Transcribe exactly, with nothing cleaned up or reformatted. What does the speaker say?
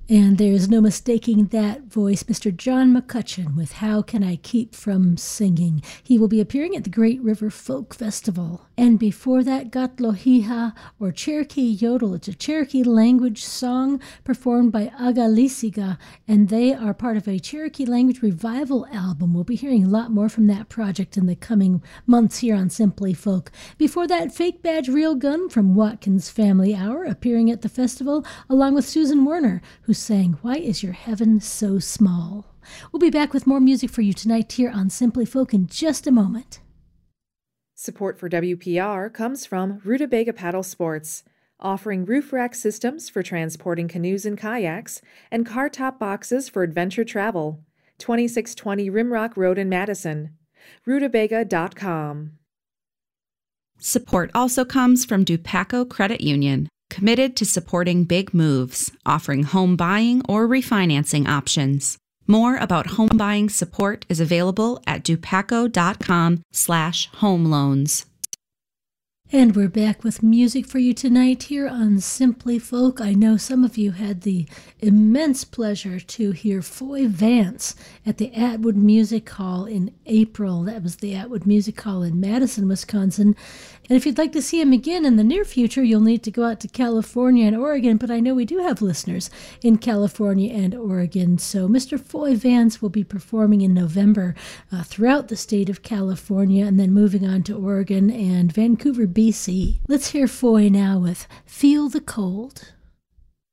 And there's no mistaking that voice, Mister John McCutcheon with How Can I Keep From Singing. He will be appearing at the Great River Folk Festival. And before that, Gatlohiha, or Cherokee Yodel. It's a Cherokee language song performed by Agalisiga, and they are part of a Cherokee language revival album. We'll be hearing a lot more from that project in the coming months here on Simply Folk. Before that, Fake Badge Real Gun from Watkins Family Hour appearing at the festival, along with Susan Werner, who sang Why Is Your Heaven So Small? We'll be back with more music for you tonight here on Simply Folk in just a moment. Support for W P R comes from Rutabaga Paddle Sports, offering roof rack systems for transporting canoes and kayaks and car top boxes for adventure travel. twenty-six twenty Rimrock Road in Madison. Rutabaga dot com. Support also comes from Dupaco Credit Union, committed to supporting big moves, offering home buying or refinancing options. More about home buying support is available at dupaco.com slash home loans. And we're back with music for you tonight here on Simply Folk. I know some of you had the immense pleasure to hear Foy Vance at the Atwood Music Hall in April. That was the Atwood Music Hall in Madison, Wisconsin. And if you'd like to see him again in the near future, you'll need to go out to California and Oregon, but I know we do have listeners in California and Oregon. So Mister Foy Vance will be performing in November uh, throughout the state of California and then moving on to Oregon and Vancouver, B C. Let's hear Foy now with Feel the Cold.